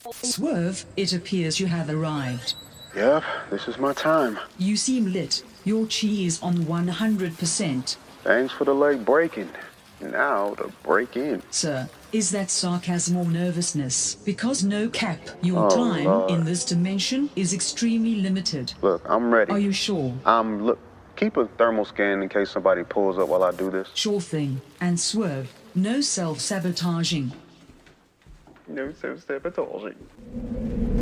Swerve, it appears you have arrived. Yep, this is my time. You seem lit. Your chi is on 100%. Thanks for the leg breaking. Now to break in. Sir, is that sarcasm or nervousness? Because no cap, your Oh, time Lord. in this dimension is extremely limited. Look, I'm ready. Are you sure? Look, keep a thermal scan in case somebody pulls up while I do this. Sure thing. And Swerve, no self-sabotaging. No self-sabotaging.